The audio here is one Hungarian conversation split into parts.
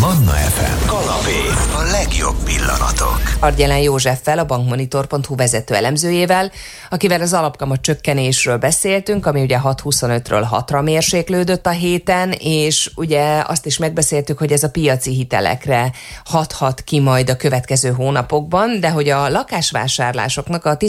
Manna FM. Kanapé. A legjobb pillanatok. Argyelán Józseffel, a bankmonitor.hu vezető elemzőjével, akivel az alapkamat csökkenésről beszéltünk, ami ugye 6,25-ről 6-ra mérséklődött a héten, és ugye azt is megbeszéltük, hogy ez a piaci hitelekre hathat ki majd a következő hónapokban, de hogy a lakásvásárlásoknak a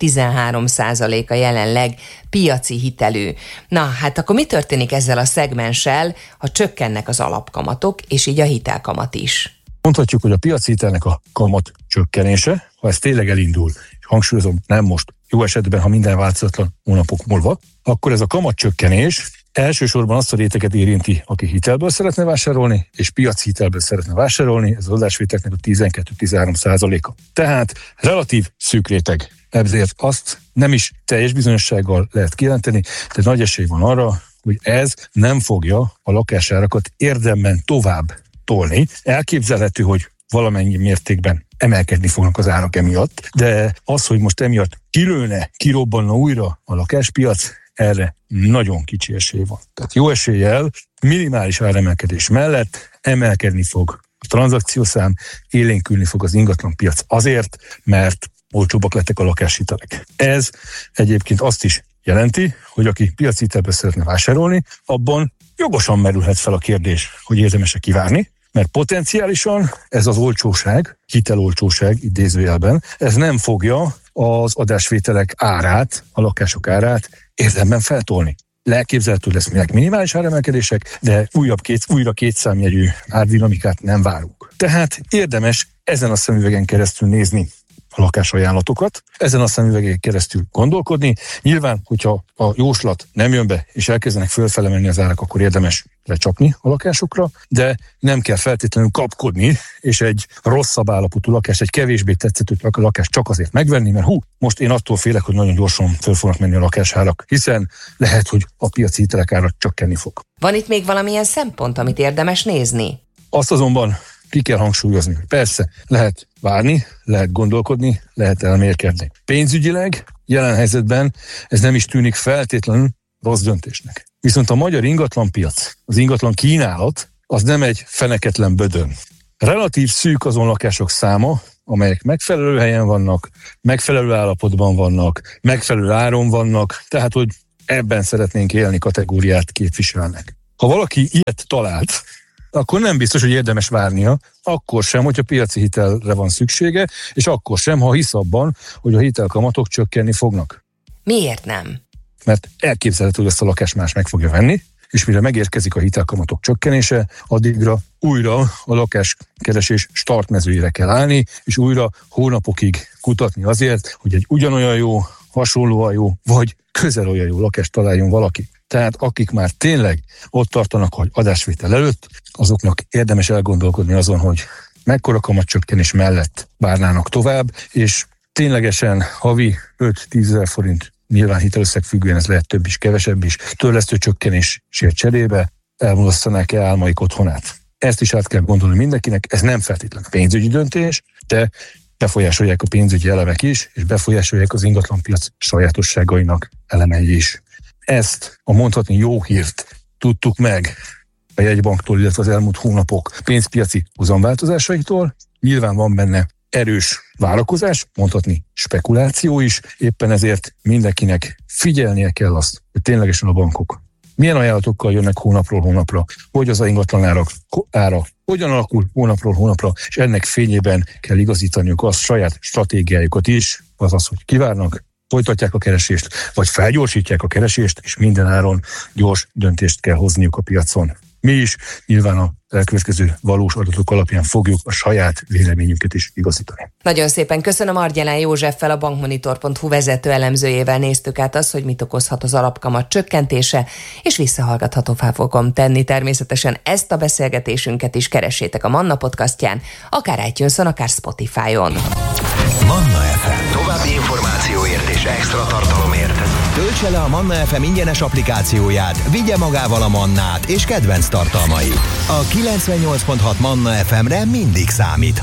12-13%-a jelenleg piaci hitelű. Na, hát akkor mi történik ezzel a szegmenssel, ha csökkennek az alapkamatok, és így a hitelkamat is? Mondhatjuk, hogy a piaci hitelnek a kamat csökkenése, ha ez tényleg elindul, és hangsúlyozom, nem most, jó esetben, ha minden változatlan hónapok múlva, akkor ez a kamat csökkenés elsősorban azt a réteget érinti, aki hitelből szeretne vásárolni, és piaci hitelből szeretne vásárolni, ez az adásvételeknek a 12-13%-a. Tehát relatív szűk réteg. Ezért azt nem is teljes bizonyossággal lehet kijelenteni, de nagy esély van arra, hogy ez nem fogja a lakásárakat érdemben tovább tolni. Elképzelhető, hogy valamennyi mértékben emelkedni fognak az árak emiatt, de az, hogy most emiatt kirobbanna újra a lakáspiac, erre nagyon kicsi esély van. Tehát jó eséllyel, minimális áremelkedés mellett emelkedni fog a tranzakciószám, élénkülni fog az ingatlanpiac azért, mert olcsóbbak lettek a lakáshitelek. Ez egyébként azt is jelenti, hogy aki piaci hitelbe szeretne vásárolni, abban jogosan merülhet fel a kérdés, hogy érdemes-e kivárni, mert potenciálisan ez az olcsóság, hitelolcsóság idézőjelben, ez nem fogja az adásvételek árát, a lakások árát érdemben feltolni. Elképzelhető lesznek minimális áremelkedések, de újra kétszámjegyű árdinamikát nem várunk. Tehát érdemes ezen a szemüvegen keresztül nézni a lakásajánlatokat, ezen a szemüvegen keresztül gondolkodni. Nyilván, hogyha a jóslat nem jön be, és elkezdenek fölfele menni az árak, akkor érdemes lecsapni a lakásokra, de nem kell feltétlenül kapkodni, és egy rosszabb állapotú lakás, egy kevésbé tetsző lakást csak azért megvenni, mert most én attól félek, hogy nagyon gyorsan föl fognak menni a lakásárak, hiszen lehet, hogy a piaci hitelek ára csökkenni fog. Van itt még valamilyen szempont, amit érdemes nézni? Azt azonban ki kell hangsúlyozni, hogy persze lehet várni, lehet gondolkodni, lehet elmélkedni. Pénzügyileg jelen helyzetben ez nem is tűnik feltétlenül rossz döntésnek. Viszont a magyar ingatlanpiac, az ingatlan kínálat, az nem egy feneketlen bödön. Relatív szűk azon lakások száma, amelyek megfelelő helyen vannak, megfelelő állapotban vannak, megfelelő áron vannak, tehát hogy ebben szeretnénk élni kategóriát képviselnek. Ha valaki ilyet talált, akkor nem biztos, hogy érdemes várnia, akkor sem, hogyha piaci hitelre van szüksége, és akkor sem, ha hisz abban, hogy a hitelkamatok csökkenni fognak. Miért nem? Mert elképzelhető, hogy ezt a lakást más meg fogja venni, és mire megérkezik a hitelkamatok csökkenése, addigra újra a lakáskeresés startmezőjére kell állni, és újra hónapokig kutatni azért, hogy egy ugyanolyan jó, hasonlóan jó, vagy közel olyan jó lakást találjon valaki. Tehát akik már tényleg ott tartanak, hogy adásvétel előtt, azoknak érdemes elgondolkodni azon, hogy mekkora kamatcsökkenés mellett várnának tovább, és ténylegesen havi 5-10 ezer forint, nyilván hitelösszeg függően ez lehet több is, kevesebb is, törlesztő csökkenésért cserébe elmulasztanák-e álmaik otthonát. Ezt is át kell gondolni mindenkinek, ez nem feltétlenül pénzügyi döntés, de befolyásolják a pénzügyi elemek is, és befolyásolják az ingatlanpiac sajátosságainak elemei is. Ezt a mondhatni jó hírt tudtuk meg a jegybanktól, illetve az elmúlt hónapok pénzpiaci hozamváltozásaitól. Nyilván van benne erős várakozás, mondhatni spekuláció is, éppen ezért mindenkinek figyelnie kell azt, hogy ténylegesen a bankok milyen ajánlatokkal jönnek hónapról hónapra, hogy az ingatlan ára hogyan alakul hónapról hónapra, és ennek fényében kell igazítaniuk a saját stratégiájukat is, azaz, hogy kivárnak, folytatják a keresést, vagy felgyorsítják a keresést, és minden áron gyors döntést kell hozniuk a piacon. Mi is nyilván a elkövetkező valós adatok alapján fogjuk a saját véleményünket is igazítani. Nagyon szépen köszönöm. Argyelán Józseffel, a bankmonitor.hu vezető elemzőjével néztük át azt, hogy mit okozhat az alapkamat csökkentése, és visszahallgathatóvá fogom tenni természetesen ezt a beszélgetésünket is. Keressétek a Manna podcastján, akár iTunes-on, akár Spotify-on. Manna FM. További információért és extra tartalomért töltse le a Manna FM ingyenes applikációját, vigye magával a Mannát és kedvenc tartalmait. A 98.6 Manna FM-re mindig számít.